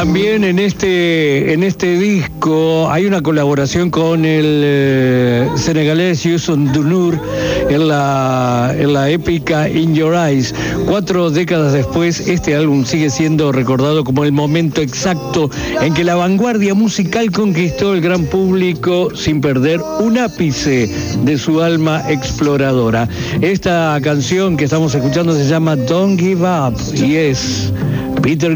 También en este disco hay una colaboración con el senegalés Youssou N'Dour en la épica In Your Eyes. 4 décadas después, este álbum sigue siendo recordado como el momento exacto en que la vanguardia musical conquistó el gran público sin perder un ápice de su alma exploradora. Esta canción que estamos escuchando se llama Don't Give Up y es Peter